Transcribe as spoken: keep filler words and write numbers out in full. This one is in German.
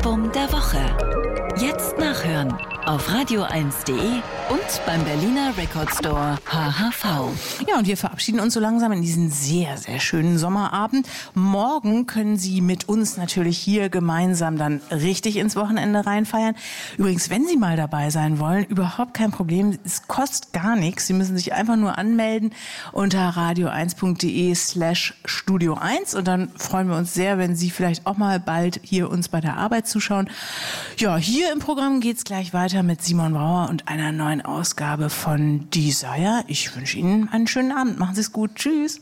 Album der Woche. Jetzt nachhören auf radio eins punkt de und beim Berliner Record Store H H V. Ja, und wir verabschieden uns so langsam in diesen sehr, sehr schönen Sommerabend. Morgen können Sie mit uns natürlich hier gemeinsam dann richtig ins Wochenende reinfeiern. Übrigens, wenn Sie mal dabei sein wollen, überhaupt kein Problem. Es kostet gar nichts. Sie müssen sich einfach nur anmelden unter radio eins punkt de slash studio eins und dann freuen wir uns sehr, wenn Sie vielleicht auch mal bald hier uns bei der Arbeit zuschauen. Ja, hier im Programm geht's gleich weiter mit Simon Brauer und einer neuen Ausgabe von Desire. Ich wünsche Ihnen einen schönen Abend. Machen Sie es gut. Tschüss.